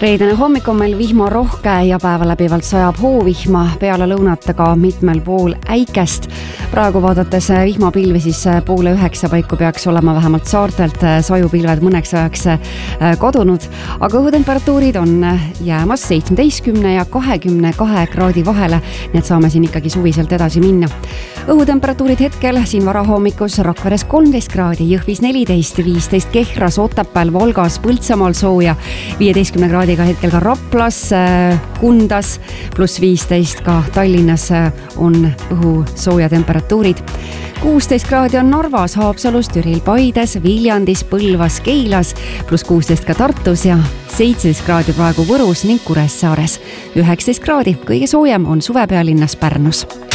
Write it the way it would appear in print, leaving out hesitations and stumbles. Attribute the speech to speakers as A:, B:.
A: Reedene hommik on meil vihmarohke ja päeva läbivalt sajab hoovihma, peale lõunat aga mitmel pool äikest. Praegu vaadates vihmapilvi siis 8:30 paiku peaks olema vähemalt saartelt sajupilved mõneks ajaks kadunud, aga õhutemperatuurid on jäämas 17 ja 22 kraadi vahele, nii et saame siin ikkagi suviselt edasi minna. Õhutemperatuurid hetkel siin varahommikus Rakveres 13 kraadi, Jõhvis 14, 15 Kehras, Otepääl, Volgas, Põltsamaal sooja, 15 kraadiga hetkel ka Raplas, Kundas, pluss 15 ka Tallinnas on õhu sooja temperatuurid. 16 kraadi on Narvas, Haapsalus, Türil, Paides, Viljandis, Põlvas, Keilas, pluss 16 ka Tartus ja 17 kraadi praegu Võrus ning Kuressaares. 19 kraadi, kõige soojem on suvepealinnas Pärnus.